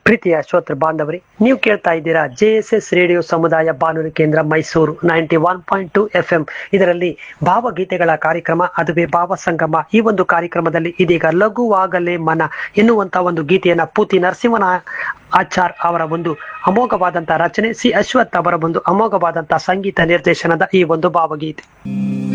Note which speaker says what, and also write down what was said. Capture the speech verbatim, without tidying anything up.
Speaker 1: ಪ್ರೀತಿಯ ಶ್ರೋತೃ ಬಾಂಧವರೇ, ನೀವು ಕೇಳ್ತಾ ಇದ್ದೀರಾ ಜೆ ಎಸ್ ಎಸ್ ರೇಡಿಯೋ ಸಮುದಾಯ ಬಾನುಲಿ ಕೇಂದ್ರ Mysuru ninety one point to F M. ಇದರಲ್ಲಿ ಭಾವಗೀತೆಗಳ ಕಾರ್ಯಕ್ರಮ, ಅದುವೇ ಭಾವ ಸಂಗಮ. ಈ ಒಂದು ಕಾರ್ಯಕ್ರಮದಲ್ಲಿ ಇದೀಗ ಲಘುವಾಗಲೇ ಮನ ಎನ್ನುವಂತ ಒಂದು ಗೀತೆಯನ್ನ ಪೂತಿ ನರಸಿಂಹನ ಆಚಾರ್ ಅವರ ಒಂದು ಅಮೋಘವಾದಂತಹ ರಚನೆ, ಸಿ ಅಶ್ವಥ್ ಅವರ ಒಂದು ಅಮೋಘವಾದಂತಹ ಸಂಗೀತ ನಿರ್ದೇಶನದ ಈ ಒಂದು ಭಾವಗೀತೆ.